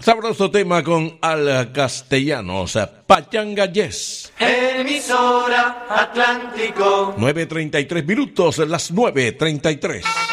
Sabroso tema con Al Castellanos, Pachanga Yes. Emisora Atlántico. 9:33 minutos, las 9:33.